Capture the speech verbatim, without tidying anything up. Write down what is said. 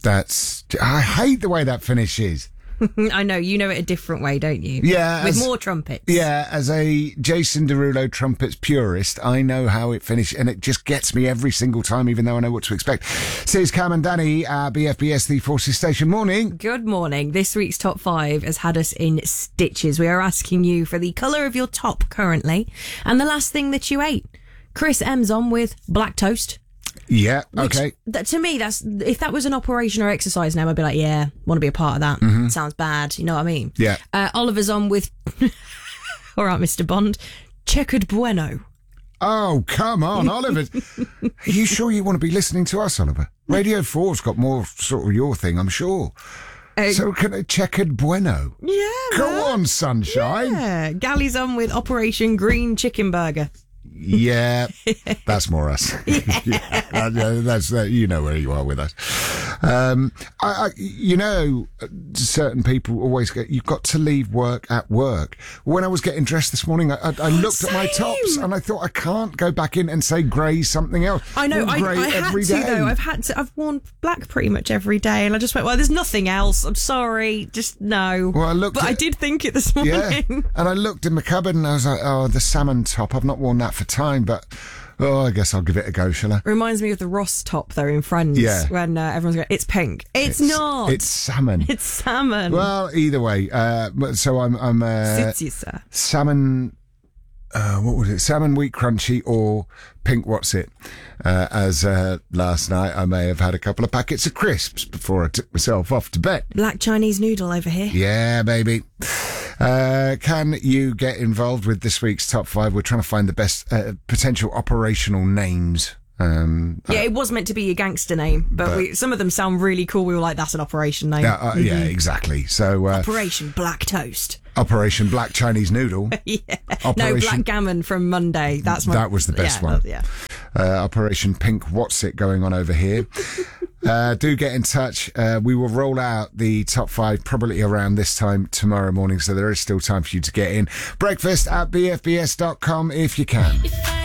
that's... I hate the way that finishes. I know, you know it a different way, don't you? Yeah. With as, more trumpets. Yeah, as a Jason Derulo trumpets purist, I know how it finishes, and it just gets me every single time, even though I know what to expect. Says Cam and Danny, uh, B F B S, the Forces Station. Morning. Good morning. This week's Top five has had us in stitches. We are asking you for the colour of your top currently, and the last thing that you ate. Chris M's on with black toast. Yeah, Which, okay. That, to me, that's if that was an operation or exercise name, I'd be like, yeah, want to be a part of that. Mm-hmm. Sounds bad. You know what I mean? Yeah. Uh, Oliver's on with, all right, Mister Bond, checkered bueno. Oh, come on, Oliver. Are you sure you want to be listening to us, Oliver? Radio four's got more sort of your thing, I'm sure. Uh, so can a checkered bueno? Yeah. Go man. on, sunshine. Yeah. Gally's on with Operation Green Chicken Burger. Yeah, that's more us. Yeah, that, that's uh, you know where you are with us. Um, I, I, you know, certain people always get. You've got to leave work at work. When I was getting dressed this morning, I, I, I looked Same. at my tops and I thought I can't go back in and say grey something else. I know. Well, I, grey I had every to day. though. I've had to. I've worn black pretty much every day, and I just went, well, there's nothing else. I'm sorry, just no. Well, I looked but at, I did think it this morning. Yeah, and I looked in my cupboard and I was like, oh, the salmon top. I've not worn that for time, but oh, I guess I'll give it a go, shall I? Reminds me of the Ross top though in Friends. Yeah. When uh, everyone's going, it's pink. It's, It's- not. It's salmon. It's salmon. Well, either way. Uh, but- so I'm, I'm uh, Suits you, sir. salmon. Uh, what was it? Salmon wheat crunchy or pink what's it? Uh, as uh, last night I may have had a couple of packets of crisps before I took myself off to bed. Black Chinese noodle over here. Yeah, baby. Uh, can you get involved with this week's top five? We're trying to find the best uh, potential operational names. Um, Yeah, it was meant to be your gangster name, but, But- we, some of them sound really cool. We were like, that's an operation name. yeah, uh, yeah, exactly. So uh, Operation Black Toast. Operation Black Chinese Noodle. Yeah. No, Operation- Black Gammon from Monday. That's my, That was the best yeah, one. that- yeah. Uh, Operation Pink What's It going on over here. uh, do get in touch. Uh, we will roll out the top five probably around this time tomorrow morning, so there is still time for you to get in. Breakfast at b f b s dot com if you can.